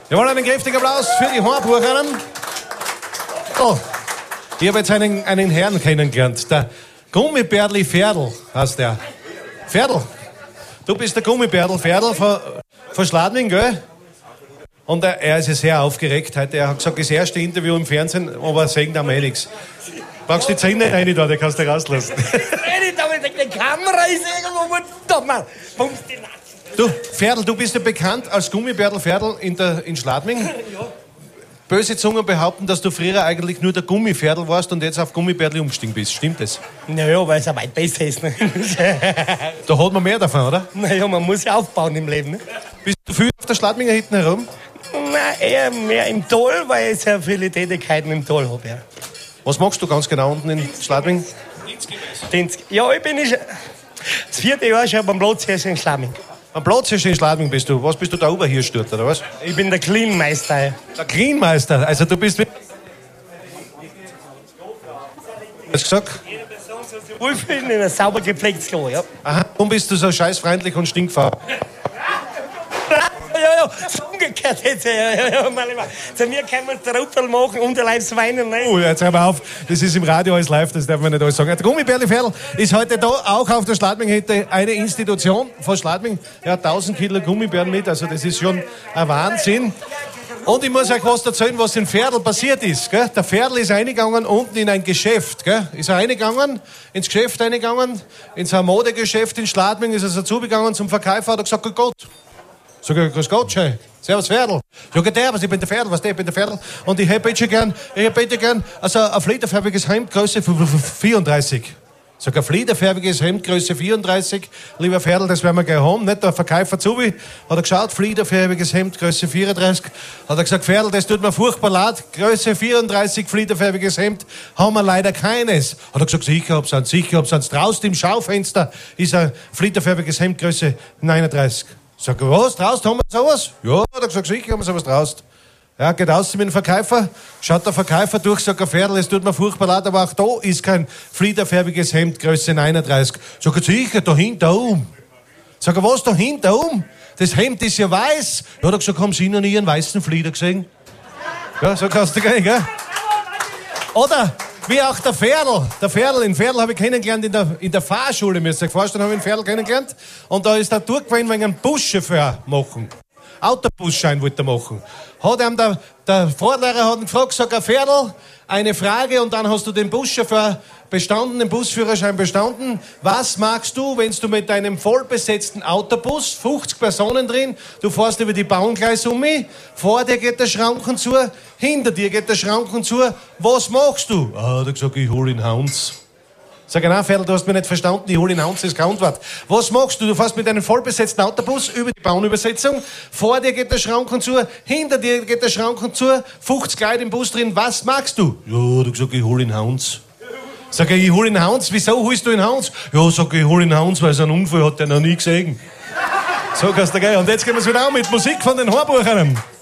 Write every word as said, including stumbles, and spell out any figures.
Jawohl, einen kräftigen Applaus für die Haarbucherinnen. Oh, ich habe jetzt einen, einen Herrn kennengelernt. Der Gummibärli Ferdl heißt der. Ferdl, du bist der Gummibärli Ferdl von, von Schladming, gell? Und er, er ist ja sehr aufgeregt heute. Er hat gesagt, das erste Interview im Fernsehen, aber sagen da mal nichts. Brauchst du die Zähne rein da, die kannst du rauslassen. Nein, da mit der Kamera ist irgendwo, da mal, bummst die Nase. Du, Ferdl, du bist ja bekannt als Gummibärli Ferdl in, der, in Schladming. Ja. Böse Zungen behaupten, dass du früher eigentlich nur der Gummiferdl warst und jetzt auf Gummibärli umgestiegen bist. Stimmt das? Naja, weil es ja weit besser ist. Ne? Da hat man mehr davon, oder? Naja, man muss ja aufbauen im Leben. Ne? Bist du viel auf der Schladminger hinten herum? Nein, eher mehr im Tal, weil ich sehr viele Tätigkeiten im Tal habe. Ja. Was machst du ganz genau unten in Schladming? Dienst. Ja, ich bin ich, das vierte Jahr schon beim Platzhirsch in Schladming. Am Platzhirsch in Schladming bist du. Was bist du, der Oberhirsch dort, oder was? Ich bin der Cleanmeister. Der Cleanmeister. Also du bist... Hast du gesagt? Jede Person soll sich wohlfühlen in ein sauber gepflegtes Klo, ja. Aha, warum bist du so scheißfreundlich und stinkfaul? Ja, ja, so umgekehrt jetzt. Ja, ja, ja, mal, mal. Zu mir kann man Trupperl machen, unterleibs weinen. Ne? Oh, jetzt hör mal auf. Das ist im Radio alles live, das darf man nicht alles sagen. Der Gummibärli Ferdl ist heute da, auch auf der Schladming, hätte eine Institution von Schladming. Er hat tausend Kilo Gummibären mit, also das ist schon ein Wahnsinn. Und ich muss euch was erzählen, was in Ferdl passiert ist. Gell? Der Ferdl ist reingegangen unten in ein Geschäft. Gell? Ist er reingegangen, ins Geschäft reingegangen, in sein Modegeschäft in Schladming, ist er so zugegangen zum Verkäufer, hat er gesagt, Gott. Sag ich, grüß Gott, schön. Servus, Ferdl. Sag ich, der, was, ich bin der Ferdl, was, der, ich bin der Ferdl. Und ich hätte bitte gern, ich hätte bitte gern, also ein fliederfärbiges Hemd, Größe vierunddreißig. Sag, ein fliederfärbiges Hemd, Größe vierunddreißig. Lieber Ferdl, das werden wir gleich haben, nicht? Der Verkäufer zu, hat er geschaut, fliederfärbiges Hemd, Größe vierunddreißig. Hat er gesagt, Ferdl, das tut mir furchtbar leid, Größe vierunddreißig, fliederfärbiges Hemd, haben wir leider keines. Hat er gesagt, sicher hab's eins, sicher hab's eins. Draußen im Schaufenster ist ein fliederfärbiges Hemd, Größe neununddreißig. Sag ich, was, draußen haben wir sowas? Ja, hat er gesagt, sicher haben wir sowas draußen. Ja, geht aus mit dem Verkäufer, schaut der Verkäufer durch, sagt, Ferdl, es tut mir furchtbar leid, aber auch da ist kein fliederfärbiges Hemd, Größe neununddreißig. Sag ich, sicher, da hinten um. Sag ich, was, da hinten um? Das Hemd ist ja weiß. Ja, hat er gesagt, haben Sie noch nie einen weißen Flieder gesehen? Ja, so kannst du gehen, gell? Oder wie auch der Ferdl. Der Ferdl, in Ferdl habe ich kennengelernt in der, in der Fahrschule, müsst ihr euch vorstellen, habe ich in Ferdl kennengelernt. Und da ist er durchgewesen wegen einem Buschauffeur machen. Autobusschein wollte er machen. Hat ihm der, der Fahrlehrer hat ihn gefragt, sagt er, Ferdl, eine Frage und dann hast du den Buschauffeur bestanden, den Busführerschein bestanden. Was magst du, wenn du mit deinem vollbesetzten Autobus, fünfzig Personen drin, du fährst über die Bahngleise um mich, vor dir geht der Schranken zu, hinter dir geht der Schranken zu, was machst du? Ah, hat er gesagt, ich hol ihn Hans. Sag ich, nein, Ferdl, du hast mich nicht verstanden, ich hol ihn Hans, das ist kein Antwort. Was machst du? Du fährst mit einem vollbesetzten Autobus über die Bahnübersetzung, vor dir geht der Schranken zu, hinter dir geht der Schranken zu, fünfzig Leute im Bus drin, was magst du? Ja, hat er gesagt, ich hol ihn Hans. Sag ich, ich hol ihn Hans, wieso holst du ihn Hans? Ja, sag ich, ich hol ihn Hans, weil so einen Unfall hat der noch nie gesehen. So kannst du gehen. Und jetzt gehen wir wieder an mit Musik von den Haarbucherinnen.